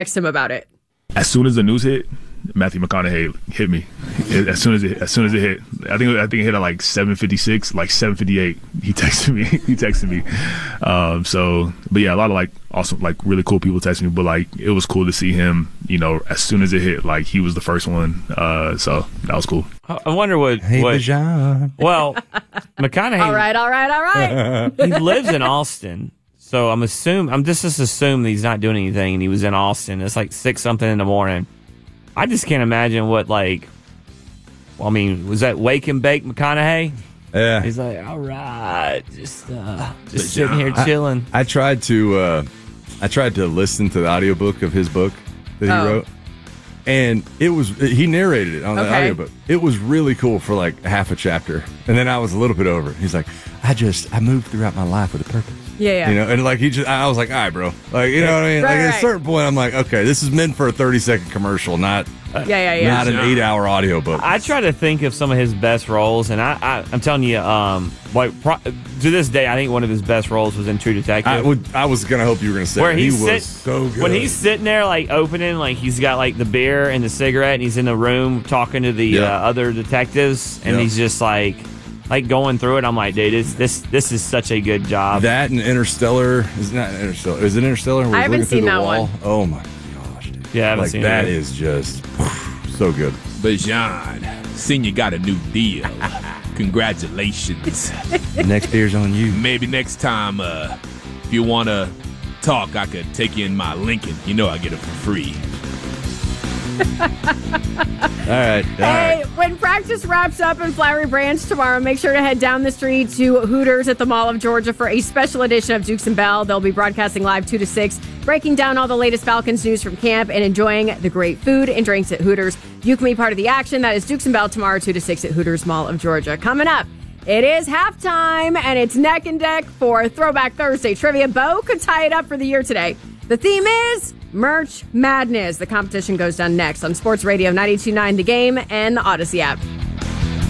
text him about it. As soon as the news hit, Matthew McConaughey hit me. As soon as it hit, I think it hit at like 7:56, like 7:58. He texted me. But yeah, a lot of like awesome, like really cool people texting me. But like it was cool to see him. As soon as it hit, like he was the first one. So that was cool. I wonder what. Bijan. Well, McConaughey. All right. He lives in Austin. So I'm just assuming he's not doing anything, and he was in Austin. It's like 6 something in the morning. I just can't imagine what was that Wake and Bake McConaughey? Yeah. He's like, all right, just sitting here chilling. I tried to listen to the audiobook of his book that he wrote, and he narrated it on the audiobook. It was really cool for like half a chapter, and then I was a little bit over it. He's like, I moved throughout my life with a purpose. Yeah. And like I was like, all right, bro. Like, you know what I mean? Like at a certain point, I'm like, okay, this is meant for a 30-second commeral, not not an 8-hour audiobook. I try to think of some of his best roles, and I'm telling you, to this day, I think one of his best roles was in True Detective. I was gonna hope you were gonna say where he was so good. When he's sitting there like opening, like he's got like the beer and the cigarette, and he's in the room talking to the other detectives, and he's just like going through it. I'm like, dude, this is such a good job. That and Interstellar is not Interstellar. Is it Interstellar? I haven't seen that one. Oh my gosh, dude. Yeah, I haven't seen that. That is just so good. Bijan, Senior got a new deal. Congratulations. The next beer's on you. Maybe next time, if you want to talk, I could take you in my Lincoln. I get it for free. All right. When practice wraps up in Flowery Branch tomorrow, make sure to head down the street to Hooters at the Mall of Georgia for a special edition of Dukes and Bell. They'll be broadcasting live 2 to 6, breaking down all the latest Falcons news from camp and enjoying the great food and drinks at Hooters. You can be part of the action. That is Dukes and Bell tomorrow, 2 to 6 at Hooters Mall of Georgia. Coming up, it is halftime, and it's neck and deck for Throwback Thursday trivia. Bo could tie it up for the year today. The theme is Merch Madness. The competition goes down next on Sports Radio 92.9 The Game and the Odyssey app.